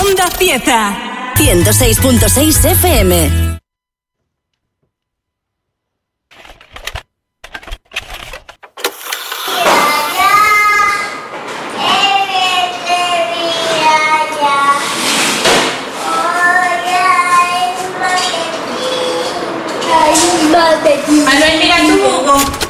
Onda Cieza. 106.6 FM. Manuel, mira tu jugo.